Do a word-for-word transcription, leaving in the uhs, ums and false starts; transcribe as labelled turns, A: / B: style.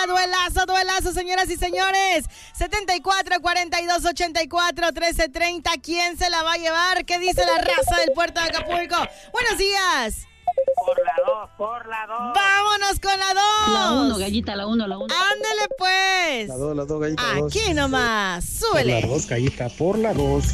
A: duelazo, duelazo, señoras y señores. setenta y cuatro, cuarenta y dos, ochenta y cuatro, trece, treinta. ¿Quién se la va a llevar? ¿Qué dice la raza del puerto de Acapulco? Buenos días.
B: Por la dos, por la dos.
A: Vámonos con la dos.
C: La uno, gallita, la uno, la uno.
A: Ándele pues.
D: La dos, la dos, gallita, la dos.
A: Aquí nomás.
D: Por
A: Súbele.
D: la dos, gallita, por la dos.